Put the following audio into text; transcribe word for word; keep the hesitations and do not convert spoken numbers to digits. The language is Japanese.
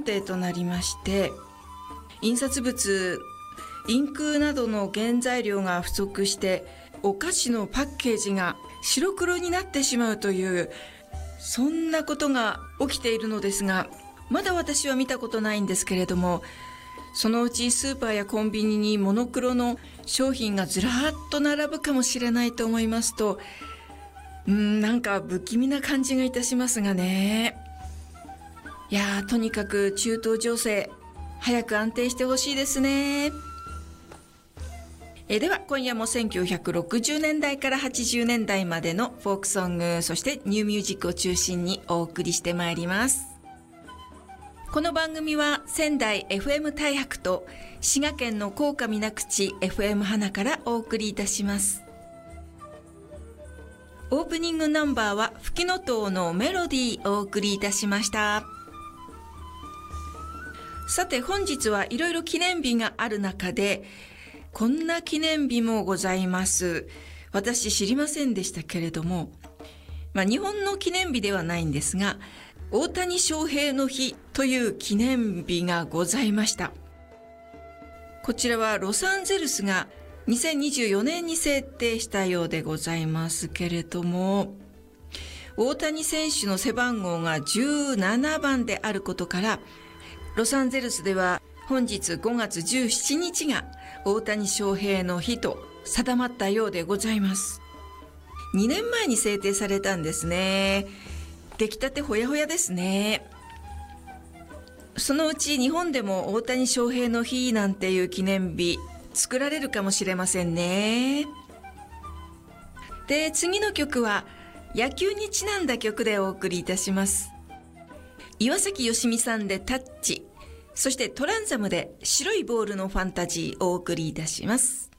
安定となりまして、印刷物、インクなどの原材料が不足してお菓子のパッケージが白黒になってしまうという、そんなことが起きているのですが、まだ私は見たことないんですけれども、そのうちスーパーやコンビニにモノクロの商品がずらーっと並ぶかもしれないと思いますと、うーんなんか不気味な感じがいたしますがね。いやー、とにかく中東情勢早く安定してほしいですね。えでは今夜もせんきゅうひゃくろくじゅうねんだいからはちじゅうねんだいまでのフォークソング、そしてニューミュージックを中心にお送りしてまいります。この番組は仙台 エフエム 大白と滋賀県の甲賀水口 エフエム 花からお送りいたします。オープニングナンバーはフキノトウのメロディーをお送りいたしました。さて本日はいろいろ記念日がある中で、こんな記念日もございます。私知りませんでしたけれども、まあ日本の記念日ではないんですが、大谷翔平の日という記念日がございました。こちらはロサンゼルスがにせんにじゅうよねんに制定したようでございますけれども、大谷選手の背番号がじゅうななばんであることから、ロサンゼルスでは本日ごがつじゅうしちにちが大谷翔平の日と定まったようでございます。にねんまえに制定されたんですね。出来たてほやほやですね。そのうち日本でも大谷翔平の日なんていう記念日作られるかもしれませんね。で、次の曲は野球にちなんだ曲でお送りいたします。岩崎良美さんでタッチ、そしてトランザムで白いボールのファンタジーをお送りいたします。